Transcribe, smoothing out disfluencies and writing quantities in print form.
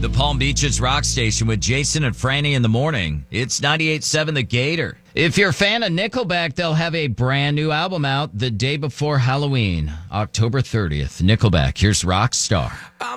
The Palm Beaches Rock Station with Jason and Franny in the morning. It's 98.7 The Gator. If you're a fan of Nickelback, they'll have a brand new album out the day before Halloween, October 30th. Nickelback, here's Rockstar.